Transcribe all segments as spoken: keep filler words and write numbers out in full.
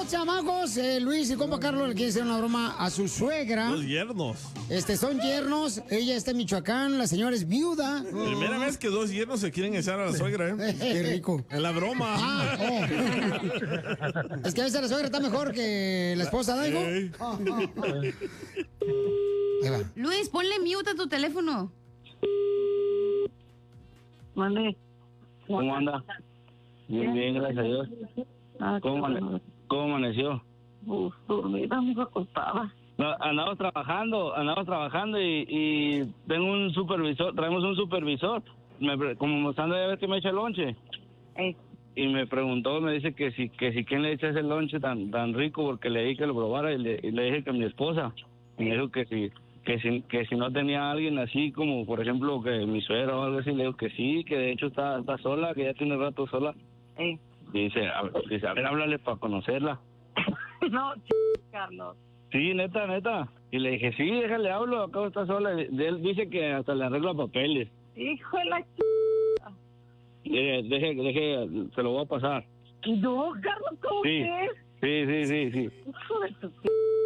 chamacos, eh, Luis y compa Carlos le quieren hacer una broma a su suegra. Los yernos. Este, son yernos. Ella está en Michoacán, la señora es viuda. Primera vez que dos yernos se quieren echar a la suegra, ¿eh? Qué rico. En la broma. Ah, oh. Es que a veces la suegra está mejor que la esposa, ¿no, hijo? Ey. Oh, oh, oh. Ahí va. Luis, ponle mute a tu teléfono. Mande. ¿Cómo anda? Bien, bien, gracias a Dios. Ah, ¿Cómo, qué amane- bueno. ¿Cómo amaneció? Uf, dormida, me acostada. No, andamos trabajando, andamos trabajando y, y tengo un supervisor, traemos un supervisor. Me, pre- como estando a ver que me echa el lonche. Eh, Y me preguntó, me dice que si, que si quién le echa ese lonche tan, tan rico porque le dije que lo probara y le, y le dije que mi esposa. Y me dijo que si, que si, que si no tenía alguien así como, por ejemplo, que mi suegra o algo así, le digo que sí, que de hecho está, está sola, que ya tiene rato sola. eh. Y dice, a, dice, a ver, háblale para conocerla. No, ch... Carlos. Sí, neta, neta. Y le dije, sí, déjale, hablo, acabo está sola. De él dice que hasta le arregla papeles. Hijo de la ch... Deje, deje, deje, se lo voy a pasar. No, Carlos, ¿cómo Sí, que es? sí, sí, sí, sí. Hijo de tu ch...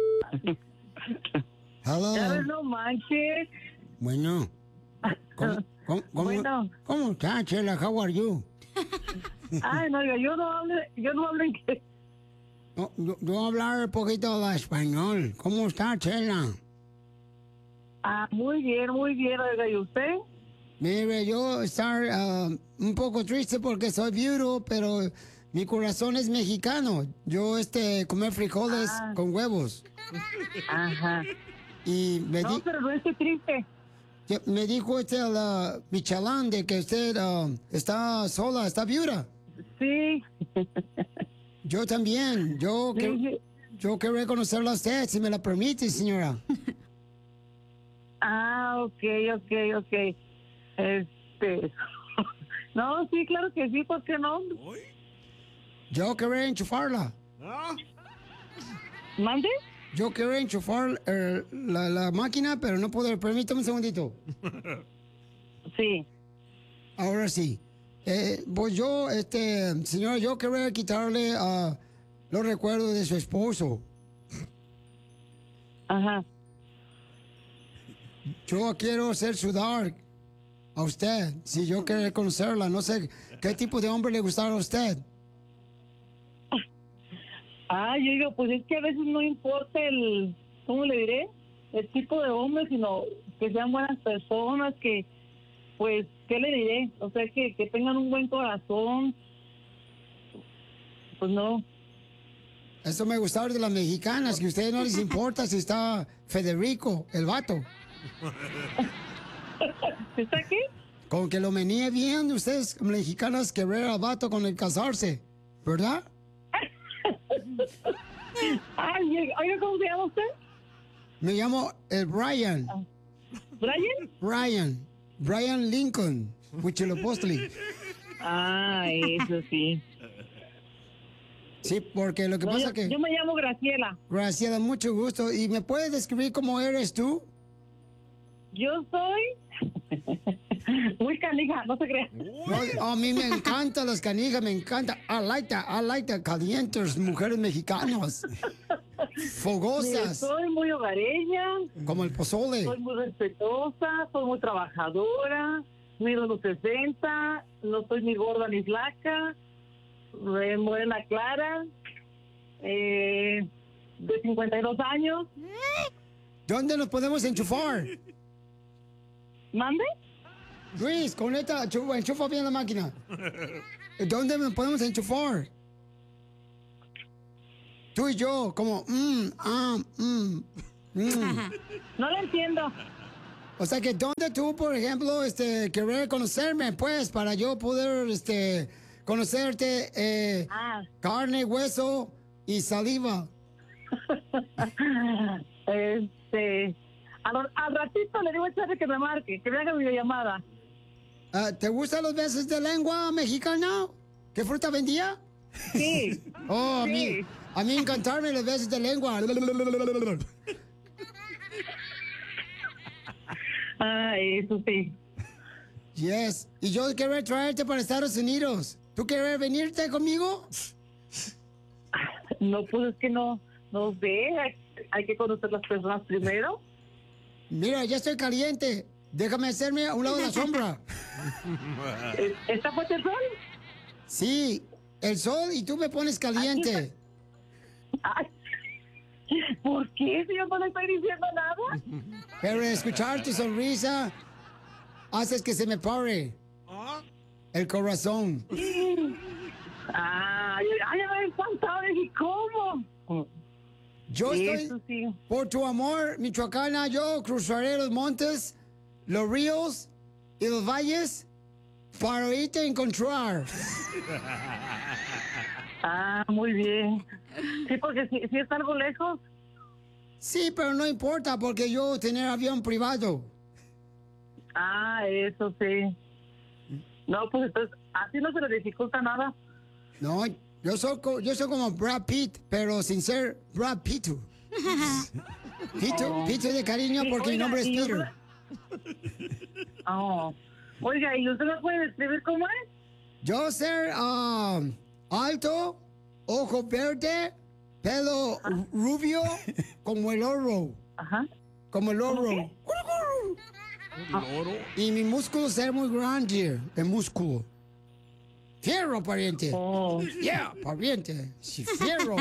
Hello. Ya ves, no manches. Bueno. ¿Cómo, cómo, cómo, Bueno. ¿Cómo está, Chela? How are you? Ay, no, yo, yo no hablo, yo no hablo inglés. No, yo, yo voy a hablar un poquito de español. ¿Cómo está, Chela? Ah, muy bien, muy bien, oiga, ¿y usted? Mire, yo estar ah, un poco triste porque soy viudo, pero mi corazón es mexicano. Yo, este, comer frijoles Ah. con huevos. Ajá. Y me, No, di- pero no esté triste. que- me dijo este, la Michalán, de que usted ah, está sola, está viuda. Sí. Yo también. Yo, que, Sí. yo quiero conocerla a usted, si me la permite, señora. Ah, ok, ok, ok. Este... No, sí, claro que sí, ¿por qué no? ¿Uy? Yo quiero enchufarla. ¿Ah? ¿Mande? Yo quiero enchufar eh, la, la máquina, pero no puedo. Permítame un segundito. Sí. Ahora sí. Eh, pues yo, este, señora, yo quería quitarle ah, los recuerdos de su esposo. Ajá. Yo quiero hacer sudar a usted. Si yo quiero conocerla, no sé qué tipo de hombre le gustara a usted. Ah, yo digo, pues es que a veces no importa el, ¿cómo le diré? El tipo de hombre, sino que sean buenas personas, que, pues, ¿qué le diré? O sea, que, que tengan un buen corazón. Pues no. Eso me gustaba de las mexicanas, que a ustedes no les importa si está Federico, el vato. ¿Está aquí? Con que lo menee bien, ustedes mexicanas que ver al vato con el casarse, ¿verdad? Ay, oiga, ¿cómo se llama usted? Me llamo el Brian. ¿Brian? Brian. Brian Lincoln. Huitzilopochtli. Ah, eso sí. Sí, porque lo que No, pasa yo, que... yo me llamo Graciela. Graciela, mucho gusto. ¿Y me puedes describir cómo eres tú? Yo soy muy canija, no se crea. No, a mí me encantan las canijas, me encanta. I like that, I like that. Calientes, mujeres mexicanas. Mire, Fogosas. soy muy hogareña, Como el pozole. soy muy respetuosa, soy muy trabajadora, mido los sesenta, no soy ni gorda ni flaca, eh, morena clara, eh, de cincuenta y dos años. ¿Dónde nos podemos enchufar? ¿Mande? Luis, conecta, enchufa, enchufa bien la máquina. ¿Dónde me podemos enchufar? Tú y yo, como, mmm, ah, mmm, mmm. No lo entiendo. O sea que, ¿dónde tú, por ejemplo, este, querés conocerme, pues, para yo poder, este, conocerte, eh, Ah, carne, hueso y saliva? este, al, al ratito le digo a Charlie que me marque, que me haga videollamada. Ah, ¿te gustan los besos de lengua mexicana? ¿Qué fruta vendía? Sí. Oh, a mí, Sí. a mí encantarme los besos de lengua. Ah, eso sí. Yes. Y yo quiero traerte para Estados Unidos. ¿Tú quieres venirte conmigo? No, pues es que no, no sé, hay, hay que conocer las personas primero. Mira, ya estoy caliente. Déjame hacerme a un lado de la sombra. ¿Está fuerte el sol? Sí, el sol y tú me pones caliente. Ay, ¿por qué si yo no le estoy diciendo nada? Pero escuchar tu sonrisa haces que se me pare el corazón. Ay, ay, ay, espantado, y ¿cómo? Yo estoy, Eso sí. por tu amor, Michoacana, yo cruzaré los montes, los ríos y los valles para irte a encontrar. Ah, muy bien. Sí, porque si, si está algo lejos. Sí, pero no importa porque yo tener avión privado. Ah, eso sí. No, pues entonces, así no se le dificulta nada. No, yo soy, co- yo soy como Brad Pitt, pero sin ser Brad Pitt. Pito, Pito de cariño Sí, porque mi oiga, nombre es y Peter. usted- Oh. Oiga, ¿y usted me puede describir cómo es? Yo ser ah, alto, ojo verde, pelo ru- rubio, como el oro. Ajá. Como el oro. El oro. Y mi músculo ser muy grande, el músculo. Fierro, pariente. Oh. Yeah, pariente. Sí, fierro.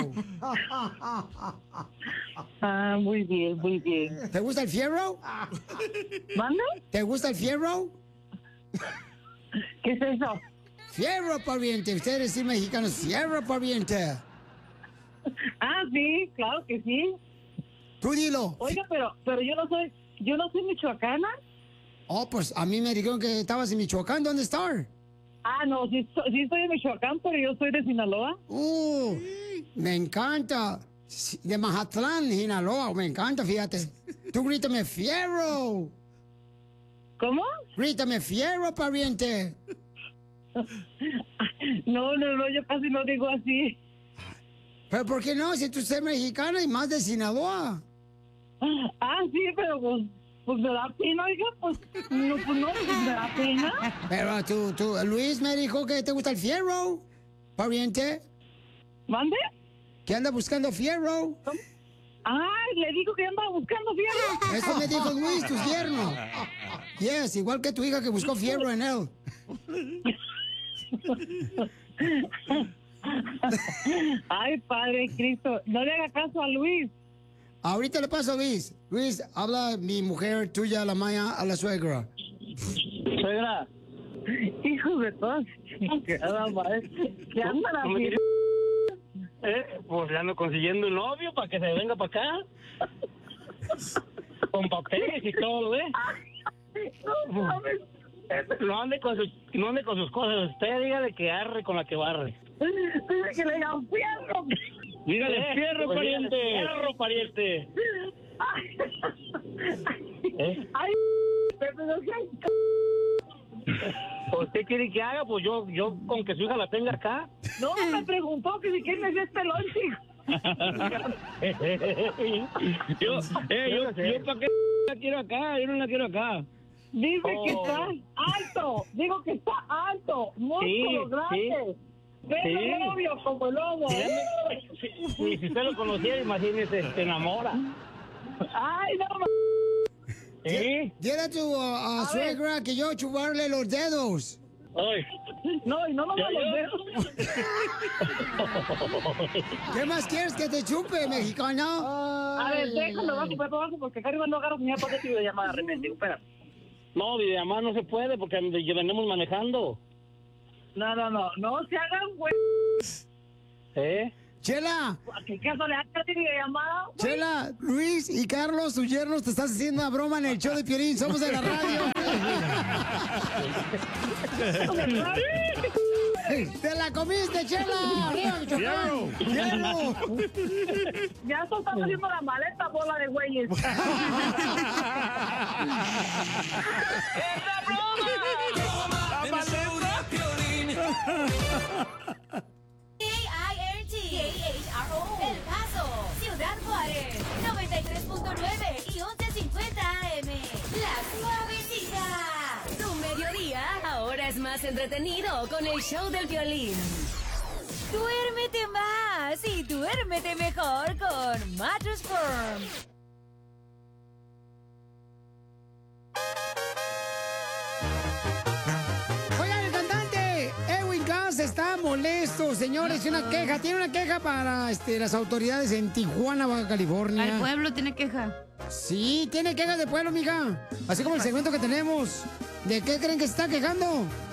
Ah, muy bien, muy bien. ¿Te gusta el fierro? ¿Manda? ¿Te gusta el fierro? ¿Qué es eso? Fierro, pariente. Ustedes sí mexicanos, fierro, pariente. Ah, sí, claro que sí. Tú dilo. Oiga, pero, pero yo no soy, yo no soy michoacana. Oh, pues a mí me dijeron que estabas en Michoacán. ¿Dónde estás? Ah, no, sí, so- sí estoy en Michoacán, pero yo soy de Sinaloa. Uh, me encanta. Sí, de Mazatlán, Sinaloa. Me encanta, fíjate. Tú grítame fierro. ¿Cómo? Grítame fierro, pariente. No, no, no, yo casi no digo así. Pero ¿por qué no? Si tú eres mexicana y más de Sinaloa. Ah, sí, pero pues, pues me da pena, oiga, pues no, pues no, pues me da pena. Pero tú, tú, Luis me dijo que te gusta el fierro, pariente. ¿Mande? Que anda buscando fierro. Ay, le digo que andaba buscando fierro. Eso me dijo Luis, tu yerno. Yes, igual que tu hija que buscó fierro en él. Ay, Padre Cristo, no le haga caso a Luis. Ahorita le paso a Luis. Luis, habla mi mujer tuya, la Maya, a la suegra. Suegra, Hijos de todas. Chingada madre. ¿Qué andan ¿no me así? quieres? Eh, pues le ando consiguiendo un novio para que se venga para acá. Con papeles y todo, ¿eh? No mames. No ande con sus, no ande con sus cosas. Usted dígale que arre con la que barre. Dice que le digan fierro. Dígale, Eh, fierro, pues pariente. dígale, Fierro, pariente. Ay, ¿Eh? ay, Pepe, no seas ¿Usted quiere que haga? Pues yo, yo con que su hija la tenga acá. No, me preguntó que si quién me dio este lonche. yo, eh, yo, yo para qué la quiero acá, yo no la quiero acá. Dice que Oh. está alto. Digo que está alto. Músculos Sí, grandes. Pelo Sí. rubio como el lobo. Si, si, si- si usted lo conociera, imagínese, se enamora. Ay, no, ma- ¿Sí? Dile a tu a, a suegra que yo chuparle los dedos. Ay. no, y no me ¿Ya los yo? dedos. ¿Qué más quieres que te chupe, mexicana? A ver, déjalo bajo, Pepe, bajo, porque acá arriba no agarro mi papá de videollamada de repente. Espera. No, videollamada no se puede porque ya venimos manejando. No, no, no, no se hagan, güey. ¿Eh? Chela, ¿A qué caso le hagas videollamada? Chela, Luis y Carlos, tus yernos, te estás haciendo una broma en el show de Piolín. Somos de la radio. ¡Te la comiste, Chela! ¡Arriba, Michoacán! ¡Hierro! Ya tú estás haciendo la maleta, bola de güeyes. K I R T K H R O El Paso, Ciudad Juárez, noventa y tres punto nueve y once cincuenta A M. La Suavecita. Tu mediodía ahora es más entretenido con el show del violín. Duérmete más más y duérmete mejor con Mattress Firm. Oigan, el cantante Edwin Cass está molesto, señores. Una queja, tiene una queja para este, las autoridades en Tijuana, Baja California. El pueblo tiene queja. Sí, tiene quejas de pueblo, mija. Así como el segmento que tenemos. ¿De qué creen que se está quejando?